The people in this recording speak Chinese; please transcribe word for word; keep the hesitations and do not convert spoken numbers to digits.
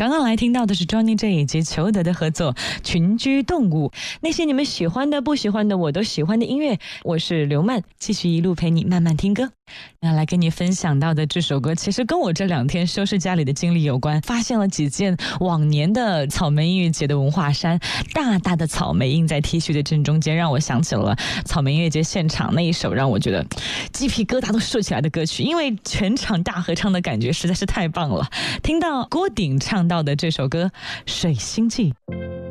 刚刚来听到的是 Johnny J 以及裘德的合作《群居动物》，那些你们喜欢的不喜欢的我都喜欢的音乐，我是刘曼，继续一路陪你慢慢听歌。那来跟你分享到的这首歌其实跟我这两天收拾家里的经历有关，发现了几件往年的草莓音乐节的文化衫，大大的草莓印在 T 恤的正中间，让我想起了草莓音乐节现场那一首让我觉得鸡皮疙瘩都竖起来的歌曲，因为全场大合唱的感觉实在是太棒了。听到郭顶唱到的这首歌《水星记》。